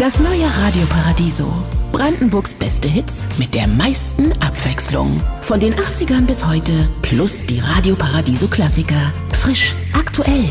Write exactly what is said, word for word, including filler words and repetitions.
Das neue Radio Paradiso. Brandenburgs beste Hits mit der meisten Abwechslung. Von den achtzigern bis heute plus die Radio Paradiso Klassiker. Frisch, aktuell